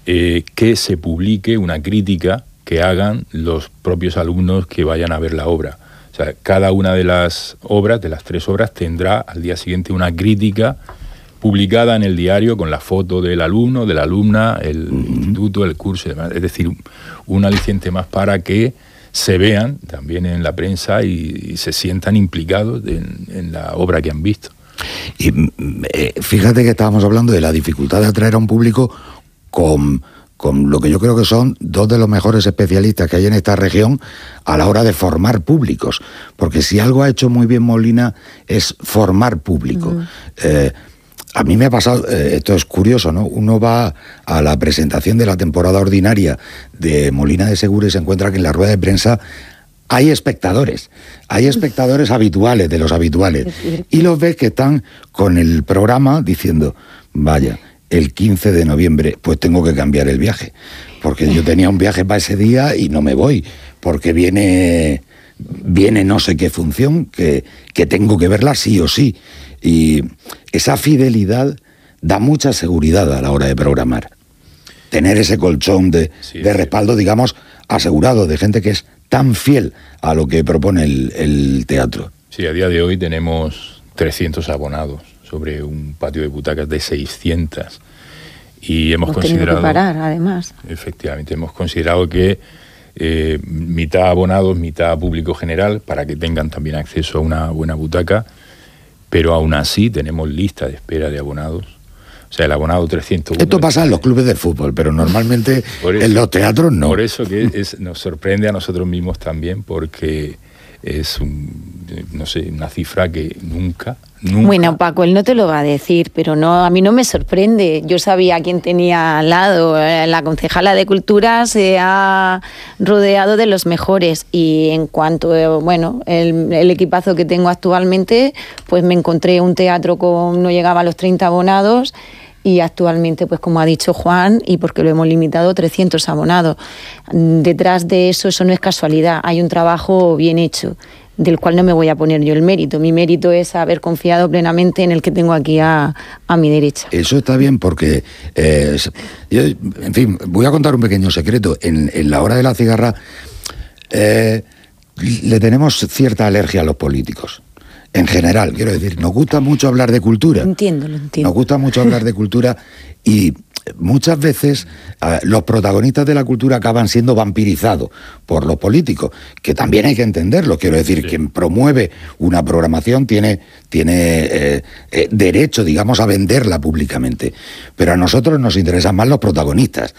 que se publique una crítica que hagan los propios alumnos que vayan a ver la obra. O sea, cada una de las obras, de las 3 obras, tendrá al día siguiente una crítica publicada en el diario con la foto del alumno, de la alumna, el instituto, el curso y demás. Es decir, un aliciente más para que se vean también en la prensa y se sientan implicados en la obra que han visto. Y fíjate que estábamos hablando de la dificultad de atraer a un público con lo que yo creo que son 2 de los mejores especialistas que hay en esta región a la hora de formar públicos. Porque si algo ha hecho muy bien Molina es formar público. A mí me ha pasado, esto es curioso, ¿no? Uno va a la presentación de la temporada ordinaria de Molina de Segura y se encuentra que en la rueda de prensa hay espectadores habituales, de los habituales, y los ves que están con el programa diciendo, vaya, el 15 de noviembre, pues tengo que cambiar el viaje, porque yo tenía un viaje para ese día y no me voy, porque viene no sé qué función, que tengo que verla sí o sí. Y esa fidelidad da mucha seguridad a la hora de programar. Tener ese colchón de respaldo, digamos, asegurado, de gente que es tan fiel a lo que propone el teatro. Sí, a día de hoy tenemos 300 abonados sobre un patio de butacas de 600. Y hemos considerado... que parar, además. Efectivamente, hemos considerado que mitad abonados, mitad público general, para que tengan también acceso a una buena butaca. Pero aún así tenemos lista de espera de abonados. O sea, el abonado 301... Esto pasa en los clubes de fútbol, pero normalmente eso, en los teatros no. Por eso que nos sorprende a nosotros mismos también, porque es una cifra que nunca... Bueno, Paco, él no te lo va a decir, pero no, a mí no me sorprende. Yo sabía quién tenía al lado. La concejala de Cultura se ha rodeado de los mejores y en cuanto, el equipazo que tengo actualmente, pues me encontré un teatro no llegaba a los 30 abonados y actualmente, pues como ha dicho Juan, y porque lo hemos limitado, 300 abonados. Detrás de eso no es casualidad, hay un trabajo bien hecho, del cual no me voy a poner yo el mérito. Mi mérito es haber confiado plenamente en el que tengo aquí a mi derecha. Eso está bien porque, yo, en fin, voy a contar un pequeño secreto. En la hora de la cigarra le tenemos cierta alergia a los políticos. En general, quiero decir, nos gusta mucho hablar de cultura. Lo entiendo. Nos gusta mucho hablar de cultura y muchas veces los protagonistas de la cultura acaban siendo vampirizados por los políticos, que también hay que entenderlo. Quiero decir, quien promueve una programación tiene derecho, digamos, a venderla públicamente. Pero a nosotros nos interesan más los protagonistas,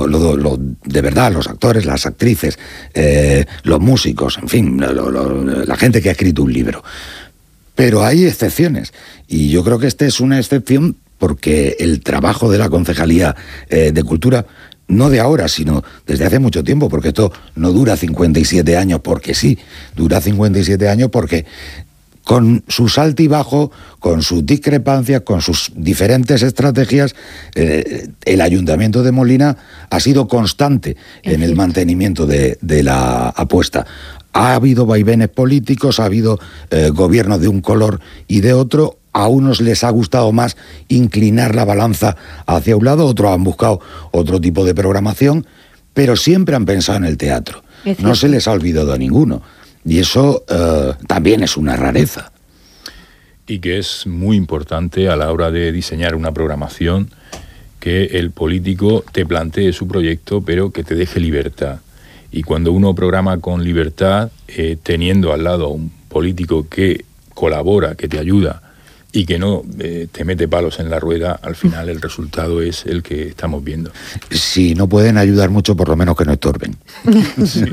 de verdad, los actores, las actrices, los músicos, en fin, la gente que ha escrito un libro. Pero hay excepciones, y yo creo que esta es una excepción porque el trabajo de la Concejalía de Cultura, no de ahora, sino desde hace mucho tiempo, porque esto no dura 57 años porque sí, dura 57 años porque con sus altibajos, con sus discrepancias, con sus diferentes estrategias, el Ayuntamiento de Molina ha sido constante en el mantenimiento de la apuesta. Ha habido vaivenes políticos, ha habido gobiernos de un color y de otro. A unos les ha gustado más inclinar la balanza hacia un lado, otros han buscado otro tipo de programación, pero siempre han pensado en el teatro. No se les ha olvidado a ninguno. Y eso también es una rareza. Y que es muy importante a la hora de diseñar una programación, que el político te plantee su proyecto, pero que te deje libertad. Y cuando uno programa con libertad, teniendo al lado a un político que colabora, que te ayuda y que no te mete palos en la rueda, al final el resultado es el que estamos viendo. Si no pueden ayudar mucho, por lo menos que no estorben. Sí.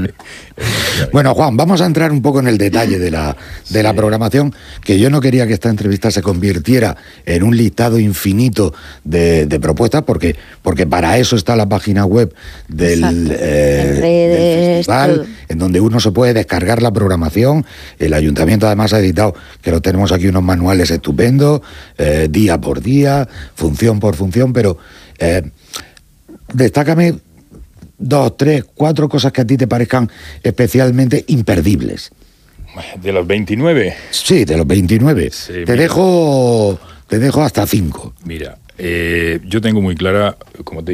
Bueno, Juan, vamos a entrar un poco en el detalle de la programación, que yo no quería que esta entrevista se convirtiera en un listado infinito de propuestas, porque para eso está la página web del festival, en donde uno se puede descargar la programación. El Ayuntamiento además ha editado, que lo tenemos aquí, unos manuales estupendos, día por día, función por función, pero destácame 2, 3, 4 cosas que a ti te parezcan especialmente imperdibles. ¿De los 29? Sí, de los 29. Sí, te dejo hasta 5. Mira, yo tengo muy clara, como te